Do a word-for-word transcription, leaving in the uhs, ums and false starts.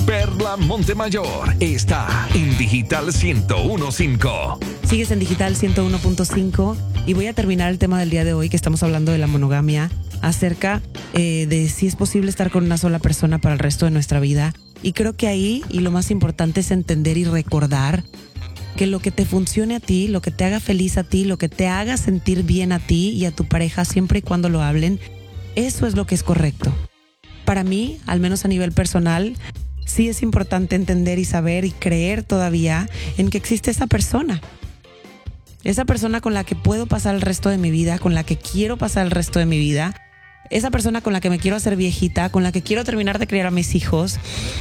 Perla Montemayor está en Digital ciento uno punto cinco. Sigues en Digital ciento uno punto cinco y voy a terminar el tema del día de hoy, que estamos hablando de la monogamia, acerca eh, de si es posible estar con una sola persona para el resto de nuestra vida. Y creo que ahí, y lo más importante es entender y recordar que lo que te funcione a ti, lo que te haga feliz a ti, lo que te haga sentir bien a ti y a tu pareja, siempre y cuando lo hablen, eso es lo que es correcto. Para mí, al menos a nivel personal, sí es importante entender y saber y creer todavía en que existe esa persona. Esa persona con la que puedo pasar el resto de mi vida, con la que quiero pasar el resto de mi vida. Esa persona con la que me quiero hacer viejita, con la que quiero terminar de criar a mis hijos.